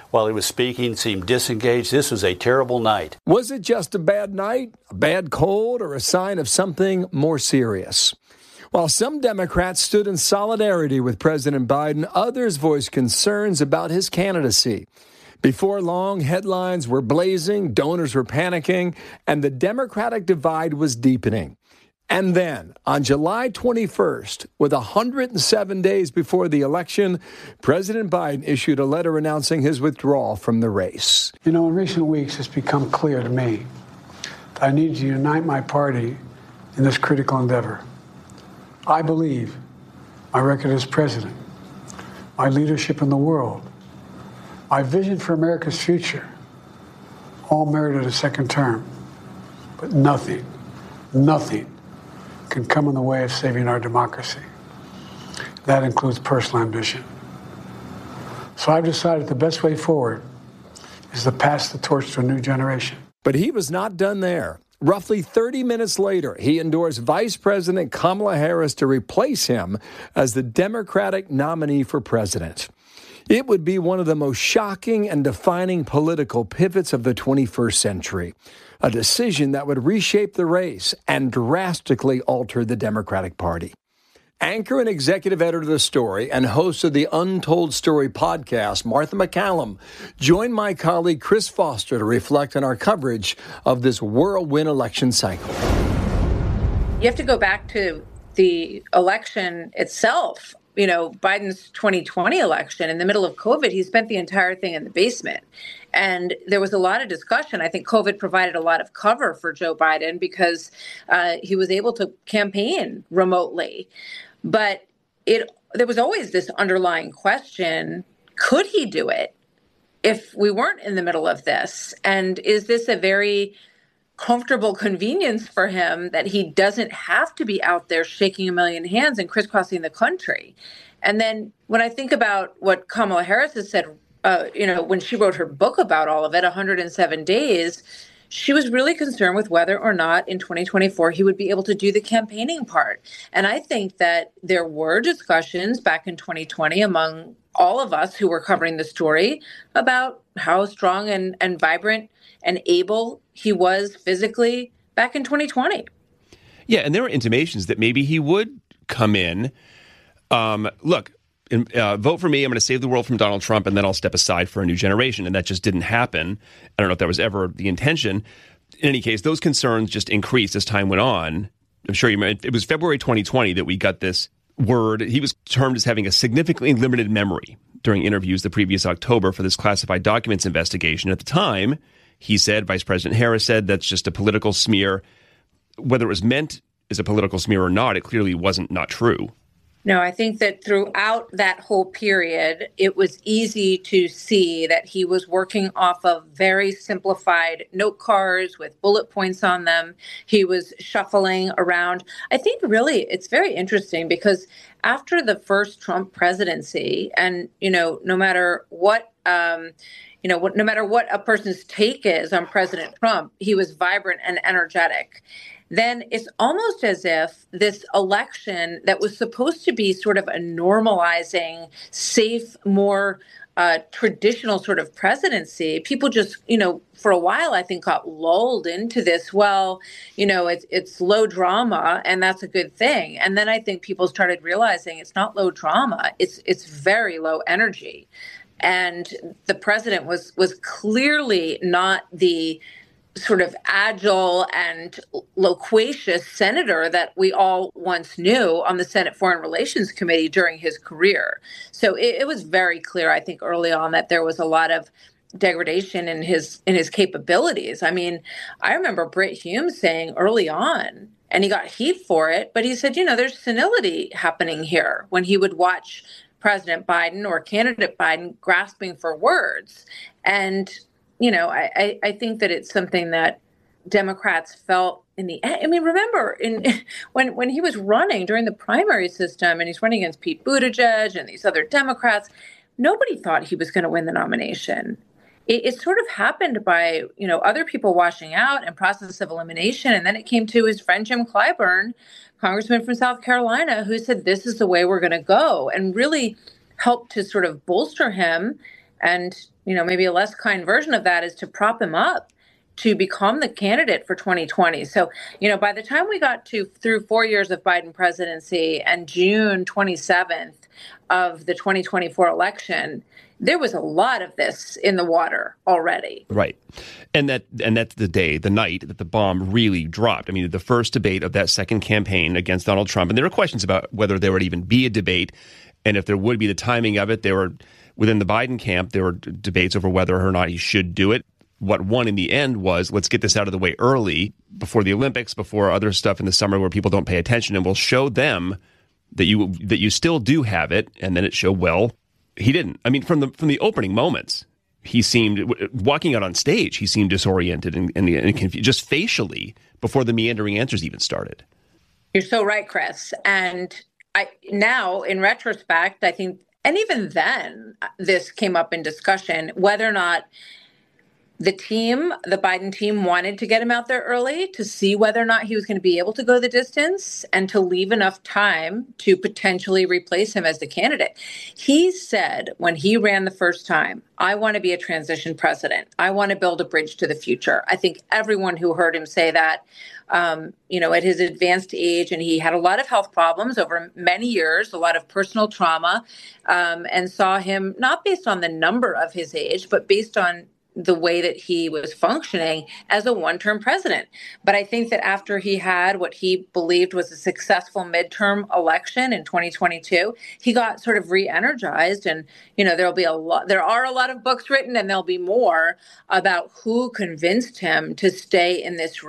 while he was speaking, seemed disengaged. This was a terrible night. Was it just a bad night, a bad cold, or a sign of something more serious? While some Democrats stood in solidarity with President Biden, others voiced concerns about his candidacy. Before long, headlines were blazing, donors were panicking, and the Democratic divide was deepening. And then, on July 21st, with 107 days before the election, President Biden issued a letter announcing his withdrawal from the race. In recent weeks, it's become clear to me that I need to unite my party in this critical endeavor. I believe my record as president, my leadership in the world, my vision for America's future, all merited a second term. But nothing can come in the way of saving our democracy. That includes personal ambition. So I've decided the best way forward is to pass the torch to a new generation. But he was not done there. Roughly 30 minutes later, he endorsed Vice President Kamala Harris to replace him as the Democratic nominee for president. It would be one of the most shocking and defining political pivots of the 21st century, a decision that would reshape the race and drastically alter the Democratic Party. Anchor and executive editor of The Story and host of the Untold Story podcast, Martha MacCallum, joined my colleague Chris Foster to reflect on our coverage of this whirlwind election cycle. You have to go back to the election itself. Biden's 2020 election, in the middle of COVID, he spent the entire thing in the basement. And there was a lot of discussion. I think COVID provided a lot of cover for Joe Biden because he was able to campaign remotely. But there was always this underlying question, could he do it if we weren't in the middle of this? And is this a very comfortable convenience for him that he doesn't have to be out there shaking a million hands and crisscrossing the country? And then when I think about what Kamala Harris has said, when she wrote her book about all of it, 107 days, she was really concerned with whether or not in 2024 he would be able to do the campaigning part. And I think that there were discussions back in 2020 among all of us who were covering the story about how strong and vibrant and able he was physically back in 2020. Yeah, and there were intimations that maybe he would come in. Vote for me, I'm going to save the world from Donald Trump, and then I'll step aside for a new generation. And that just didn't happen. I don't know if that was ever the intention. In any case, those concerns just increased as time went on. I'm sure you remember, it was February 2020 that we got this word. He was termed as having a significantly limited memory during interviews the previous October for this classified documents investigation. At the time, he said, Vice President Harris said, that's just a political smear. Whether it was meant as a political smear or not, it clearly wasn't not true. No, I think that throughout that whole period, it was easy to see that he was working off of very simplified note cards with bullet points on them. He was shuffling around. I think really it's very interesting because after the first Trump presidency, and, no matter what, no matter what a person's take is on President Trump, he was vibrant and energetic. Then it's almost as if this election that was supposed to be sort of a normalizing, safe, more traditional sort of presidency, people just, for a while, I think got lulled into this. Well, it's low drama and that's a good thing. And then I think people started realizing it's not low drama. It's very low energy. And the president was clearly not the sort of agile and loquacious senator that we all once knew on the Senate Foreign Relations Committee during his career. So it was very clear, I think, early on that there was a lot of degradation in his capabilities. I mean, I remember Brit Hume saying early on, and he got heat for it, but he said, there's senility happening here when he would watch President Biden or candidate Biden grasping for words. And I think that it's something that Democrats felt in the end. I mean, remember when he was running during the primary system and he's running against Pete Buttigieg and these other Democrats, nobody thought he was going to win the nomination. It sort of happened by, other people washing out and process of elimination. And then it came to his friend Jim Clyburn, congressman from South Carolina, who said, this is the way we're going to go, and really helped to sort of bolster him And, maybe a less kind version of that is to prop him up to become the candidate for 2020. So, by the time we got through 4 years of Biden presidency and June 27th of the 2024 election, there was a lot of this in the water already. Right. And that's the night that the bomb really dropped. I mean, the first debate of that second campaign against Donald Trump. And there were questions about whether there would even be a debate and if there would be the timing of it. There were, within the Biden camp, there were debates over whether or not he should do it. What won in the end was, let's get this out of the way early, before the Olympics, before other stuff in the summer where people don't pay attention, and we'll show them that you still do have it. And then it showed, well, he didn't. I mean, from the opening moments, he seemed, walking out on stage, he seemed disoriented and confused, just facially, before the meandering answers even started. You're so right, Chris. And now, in retrospect, I think, and even then, this came up in discussion, whether or not the Biden team, wanted to get him out there early to see whether or not he was going to be able to go the distance and to leave enough time to potentially replace him as the candidate. He said when he ran the first time, I want to be a transition president. I want to build a bridge to the future. I think everyone who heard him say that, at his advanced age, and he had a lot of health problems over many years, a lot of personal trauma, and saw him not based on the number of his age, but based on the way that he was functioning as a one-term president. But I think that after he had what he believed was a successful midterm election in 2022, he got sort of re-energized. And, there are a lot of books written, and there'll be more about who convinced him to stay in this